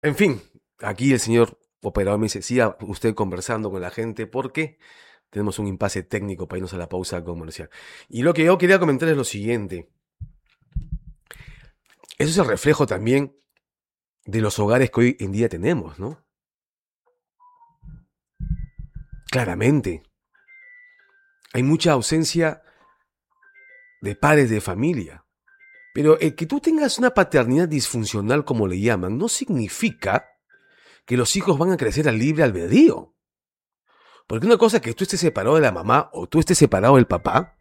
En fin, aquí el señor operador me dice, siga usted conversando con la gente porque tenemos un impasse técnico para irnos a la pausa comercial. Y lo que yo quería comentar es lo siguiente. Eso es el reflejo también de los hogares que hoy en día tenemos, ¿no? Claramente, hay mucha ausencia de padres de familia. Pero el que tú tengas una paternidad disfuncional, como le llaman, no significa que los hijos van a crecer al libre albedrío. Porque una cosa es que tú estés separado de la mamá o tú estés separado del papá,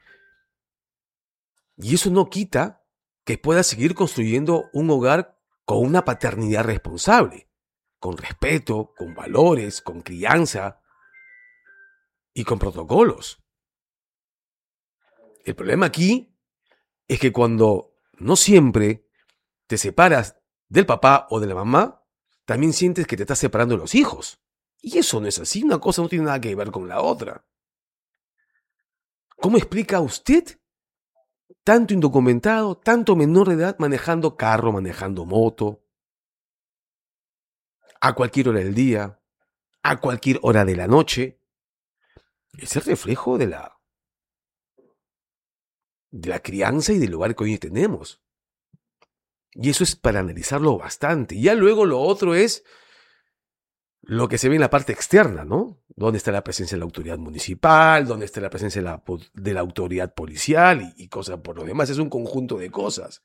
y eso no quita que puedas seguir construyendo un hogar con una paternidad responsable, con respeto, con valores, con crianza y con protocolos. El problema aquí es que cuando no siempre te separas del papá o de la mamá, también sientes que te estás separando de los hijos. Y eso no es así, una cosa no tiene nada que ver con la otra. ¿Cómo explica usted tanto indocumentado, tanto menor de edad manejando carro, manejando moto, a cualquier hora del día, a cualquier hora de la noche? Es el reflejo de la crianza y del lugar que hoy tenemos. Y eso es para analizarlo bastante. Y ya luego lo otro es lo que se ve en la parte externa, ¿no? ¿Dónde está la presencia de la autoridad municipal? ¿Dónde está la presencia de la autoridad policial? Y cosas por lo demás. Es un conjunto de cosas.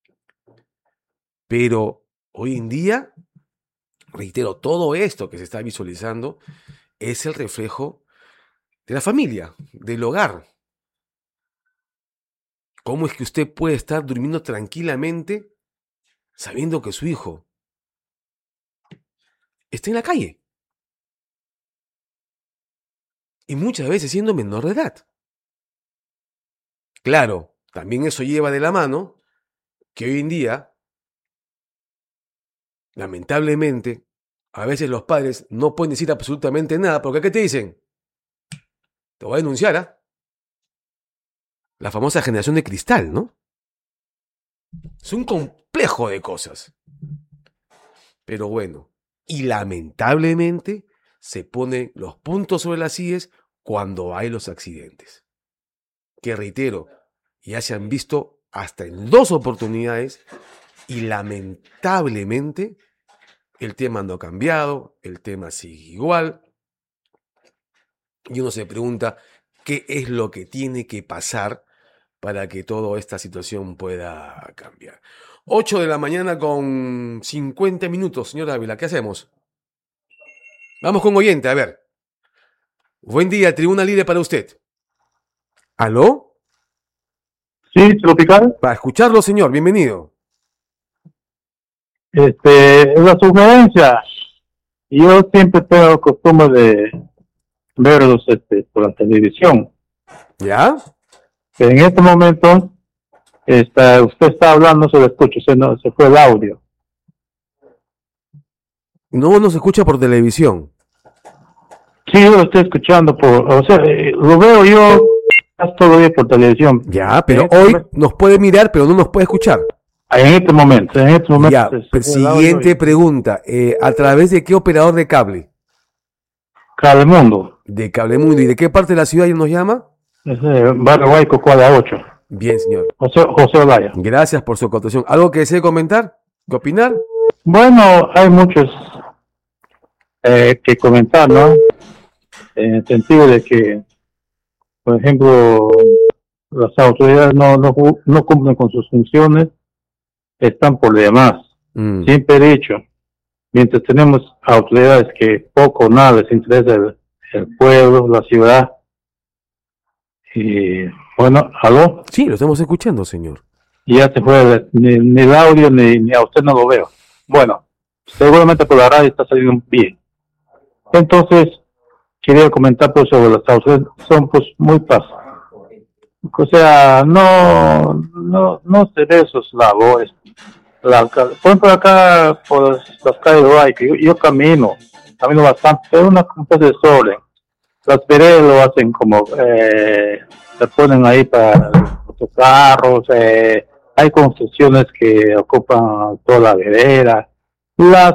Pero hoy en día, reitero, todo esto que se está visualizando es el reflejo de la familia, del hogar. ¿Cómo es que usted puede estar durmiendo tranquilamente sabiendo que su hijo está en la calle? Y muchas veces siendo menor de edad. Claro, también eso lleva de la mano que hoy en día, lamentablemente, a veces los padres no pueden decir absolutamente nada, porque ¿qué te dicen? Te voy a denunciar, ¿ah? La famosa generación de cristal, ¿no? Es un complejo de cosas. Pero bueno, y lamentablemente se ponen los puntos sobre las íes cuando hay los accidentes. Que reitero, ya se han visto hasta en 2 oportunidades y lamentablemente el tema no ha cambiado, el tema sigue igual. Y uno se pregunta qué es lo que tiene que pasar para que toda esta situación pueda cambiar. 8 de la mañana con 50 minutos, señor Ávila, ¿qué hacemos? Vamos con oyente, a ver. Buen día, tribuna libre para usted. ¿Aló? Sí, tropical. Para escucharlo, señor, bienvenido. Es la sugerencia. Yo siempre tengo costumbre de verlos por la televisión. ¿Ya? Pero en este momento usted está hablando, se lo escucho, se fue el audio. No nos escucha por televisión. Sí, yo lo estoy escuchando lo veo yo todo el día por televisión. Ya, pero hoy nos puede mirar, pero no nos puede escuchar. En este momento. Ya, siguiente pregunta. ¿A través de qué operador de cable? Cablemundo. De Cablemundo. ¿Y de qué parte de la ciudad nos llama? Barrio Guayco, cuadra 8. Bien, señor. José Olaya. Gracias por su acotación. ¿Algo que desee comentar? ¿Qué opinar? Bueno, hay muchos que comentar, ¿no? En el sentido de que, por ejemplo, las autoridades no cumplen con sus funciones, están por demás. Siempre he dicho, mientras tenemos autoridades que poco o nada les interesa el pueblo, la ciudad, y bueno, ¿aló? Sí, lo estamos escuchando, señor. Ya se fue, ni el audio, ni a usted no lo veo. Bueno, seguramente por la radio está saliendo bien. Entonces, quería comentar pues sobre las autoridades, son pues muy pasadas. O sea, no se ve esos labores. Por ejemplo, acá por las calles de Guay, que yo camino bastante, pero una especie de desorden. Las veredas lo hacen como, se ponen ahí para los carros, hay construcciones que ocupan toda la vereda, las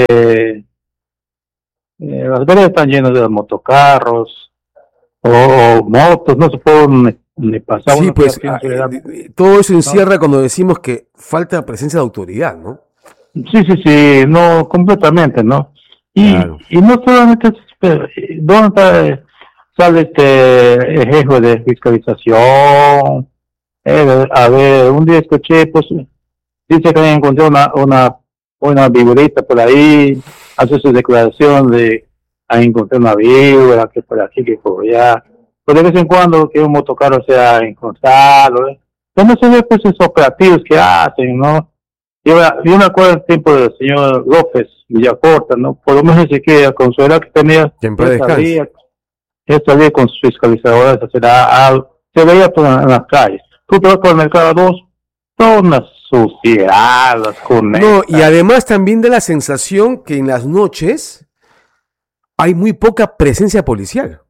las veredas están llenas de motocarros o motos, no se pueden ni pasar Sí, una pues todo eso ¿no? encierra cuando decimos que falta presencia de autoridad, ¿no? Sí, sí, sí, no, completamente, ¿no? Claro. Y no solamente, ¿dónde está, sale el jefe de fiscalización? A ver, un día escuché, pues, dice que encontré una viborita por ahí, hace su declaración de, ahí encontré una víbora, que por aquí, que por allá. Pues de vez en cuando que un motocarro sea encontrado, ¿eh? ¿Dónde se ve, pues, esos operativos que hacen, ¿no? Yo me acuerdo el tiempo del señor López Villacorta, ¿no? Por lo menos se queda con su edad que tenía, Que en paz descanse. él salía con sus fiscalizadoras a hacer algo, se veía por en las calles. Tú te vas por el mercado 2, toda una suciedad, las No, y conectas. además también da la sensación que en las noches hay muy poca presencia policial.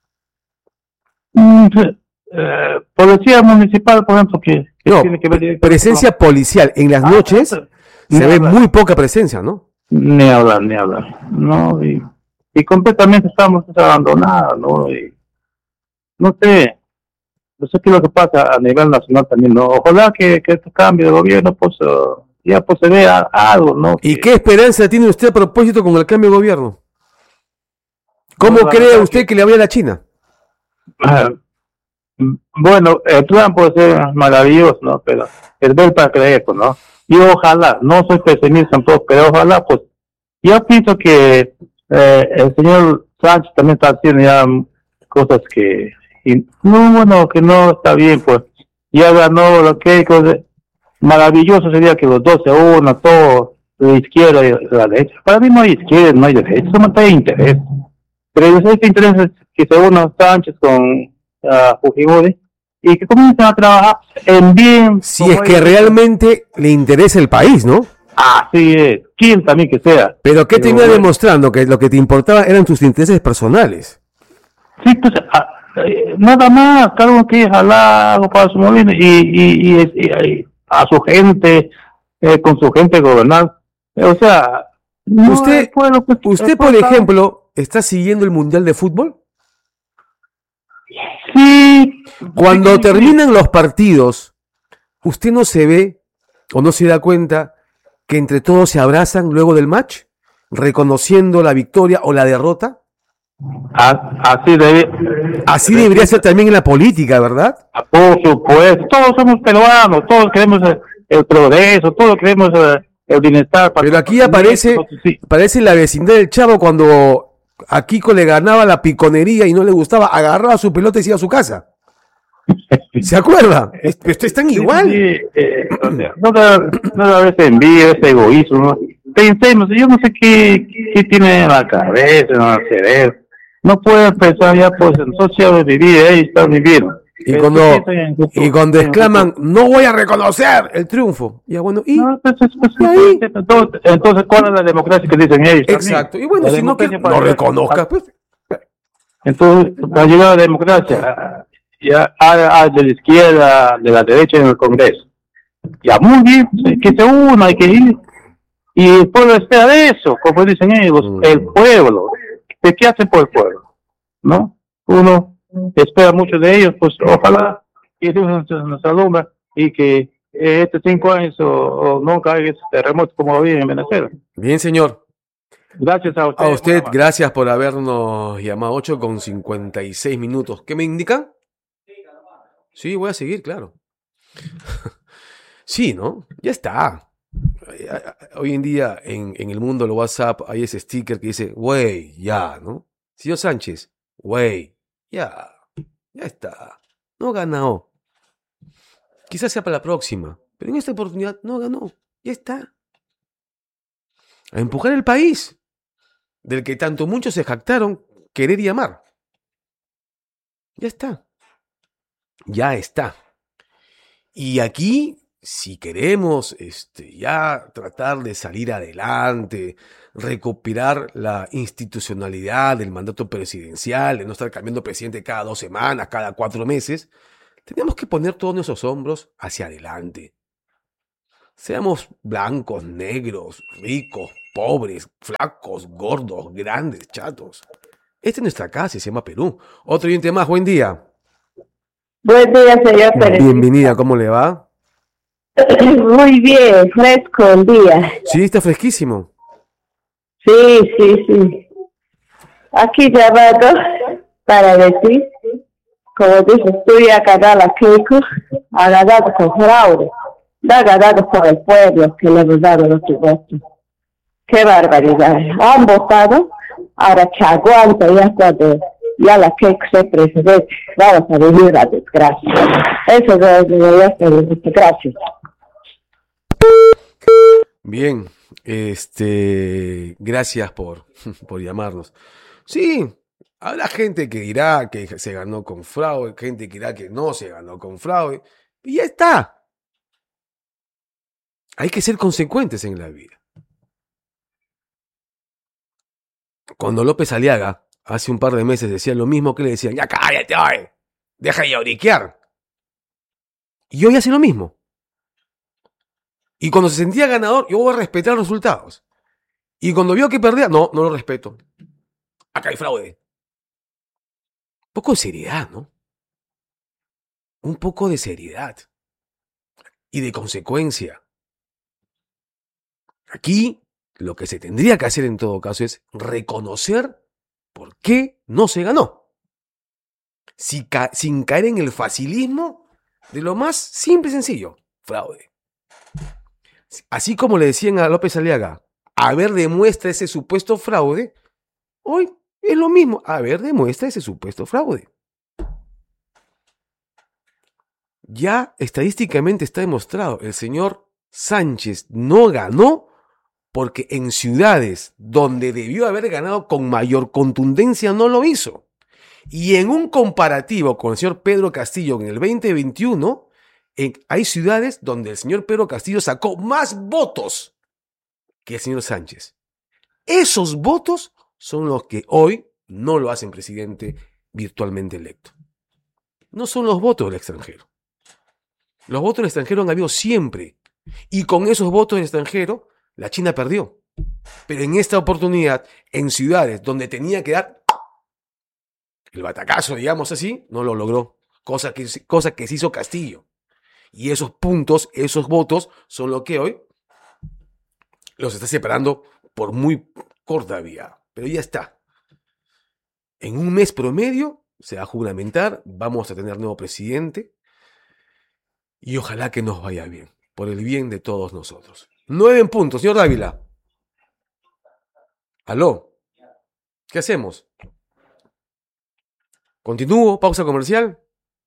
Mm, Policía municipal, por ejemplo, que No, tiene que ver directamente con... presencia policial en las noches Ni se ve hablar, muy poca presencia, ¿no? ni hablar, ni hablar, ¿no? Y completamente estamos abandonados, ¿no? Y no sé, no sé qué es lo que pasa a nivel nacional también, ¿no? Ojalá que este cambio de gobierno, pues, ya pues se vea algo, ¿no? ¿Y Que, qué esperanza tiene usted a propósito con el cambio de gobierno? ¿Cómo no, la cree verdad usted que le vaya a la China? ah, bueno, el plan puede ser maravilloso, ¿no? Pero es ver para creer, pues, ¿no? Y ojalá, no soy pesimista tampoco, pero ojalá, pues, yo pienso que el señor Sánchez también está haciendo ya cosas que, no, bueno, que no está bien, pues, ya ganó lo que maravilloso sería que los dos se unan, todo, la izquierda y la derecha. Para mí no hay izquierda, no hay derecha, solamente hay interés. Pero yo sé que interesa que se una Sánchez con Fujimori y que comiencen a trabajar en bien, Si es como que ellos dicen. realmente le interesa el país, ¿no? Así es, quien también que sea. Pero ¿qué Pero termina bueno, demostrando? Que lo que te importaba eran tus intereses personales. sí, pues nada más, cada uno quiere jalar algo para su molino y a su gente, con su gente gobernar. O sea, no, el Usted, pueblo, pues, el usted, por pueblo está... ejemplo, está siguiendo el Mundial de Fútbol. Sí, sí, Cuando sí, sí. terminan los partidos, ¿usted no se ve o no se da cuenta que entre todos se abrazan luego del match, reconociendo la victoria o la derrota? Así Así debería debe ser también en la política, ¿verdad? por supuesto, todos somos peruanos, todos queremos el progreso, todos queremos el bienestar para Pero nuestros aquí nietos, aparece, sí. parece la vecindad del Chavo cuando a Kiko le ganaba la piconería y no le gustaba, agarraba su pelota y se iba a su casa. ¿Se acuerda? Esto es tan Sí, igual. sí, o sea, no da ese envidia, ese egoísmo, ¿no? Pensemos, yo no sé qué tiene en la cabeza, en el cerebro. No pueden pensar ya, pues, en social vivir, ahí están viviendo. Y Pero ¿qué cuando, piensan en el y futuro? cuando En el futuro. exclaman, no voy a reconocer el triunfo. Ya bueno, No, pues, y ahí, entonces, ¿cuál es la democracia que dicen ellos también? exacto. Y bueno, La si no que democracia para no llegar reconozca, pues entonces, para llegar a la democracia, ya hay de la izquierda, de la derecha en el Congreso. Ya, muy bien, que se una, hay que ir. Y el pueblo espera de eso, como dicen ellos, el pueblo. ¿De qué hacen por el pueblo? ¿No? Uno espera mucho de ellos, pues ojalá que Dios nos alumbra y que estos 5 años o no caiga ese terremoto como había en Venezuela. bien, señor. Gracias a A ustedes, usted, gracias por habernos llamado 8:56. ¿Qué me indica? Sí, voy a seguir, claro. Sí, ¿no? Ya está. Hoy en día en el mundo del WhatsApp hay ese sticker que dice, wey, ya, ¿no? Señor Sánchez, wey, ya está. No ganó. Quizás sea para la próxima, pero en esta oportunidad no ganó. Ya está. A empujar el país, del que tanto muchos se jactaron querer y amar. Ya está. Ya está. Y aquí, si queremos ya tratar de salir adelante, recuperar la institucionalidad del mandato presidencial, de no estar cambiando presidente cada 2 semanas, cada 4 meses, tenemos que poner todos nuestros hombros hacia adelante. Seamos blancos, negros, ricos, pobres, flacos, gordos, grandes, chatos. Esta es nuestra casa y se llama Perú. Otro oyente más, buen día. Buen día, señor Pérez. Bienvenida, ¿cómo le va? Muy bien, fresco el día. Sí, está fresquísimo. Sí. Aquí llamando para decir, como dices tú, ya ganado a Keiko, ha ganado con fraude, no ha ganado por el pueblo que le hemos dado los votos. Qué barbaridad. Han votado, ahora que aguanta ya cuando ya la Keiko sea presidente, vamos a vivir la desgracia. Eso es lo que gracias. Bien, gracias por llamarnos. Sí, habrá gente que dirá que se ganó con fraude, gente que dirá que no se ganó con fraude, y ya está. Hay que ser consecuentes en la vida. Cuando López Aliaga, hace un par de meses, decía lo mismo que le decían, ya cállate, oye, deja de lloriquear. Y hoy hace lo mismo. Y cuando se sentía ganador, yo voy a respetar los resultados. Y cuando vio que perdía, no lo respeto. Acá hay fraude. Un poco de seriedad, ¿no? Un poco de seriedad. Y de consecuencia. Aquí, lo que se tendría que hacer en todo caso es reconocer por qué no se ganó. Sin caer en el facilismo de lo más simple y sencillo. Fraude. Así como le decían a López Aliaga, a ver, demuestra ese supuesto fraude, hoy es lo mismo, a ver, demuestra ese supuesto fraude. Ya estadísticamente está demostrado, el señor Sánchez no ganó porque en ciudades donde debió haber ganado con mayor contundencia no lo hizo. Y en un comparativo con el señor Pedro Castillo en el 2021, hay ciudades donde el señor Pedro Castillo sacó más votos que el señor Sánchez. Esos votos son los que hoy no lo hacen presidente virtualmente electo. No son los votos del extranjero. Los votos del extranjero han habido siempre. Y con esos votos del extranjero, la China perdió. Pero en esta oportunidad, en ciudades donde tenía que dar el batacazo, digamos así, no lo logró. Cosa que se hizo Castillo. Y esos puntos, esos votos, son lo que hoy los está separando por muy corta vía. Pero ya está. En un mes promedio se va a juramentar, vamos a tener nuevo presidente y ojalá que nos vaya bien, por el bien de todos nosotros. 9 en punto, señor Dávila. ¿Aló? ¿Qué hacemos? ¿Continúo? ¿Pausa comercial?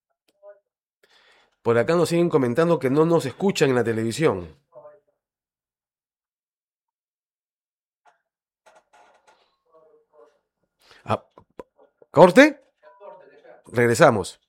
Por acá nos siguen comentando que no nos escuchan en la televisión. ¿Corte? Regresamos.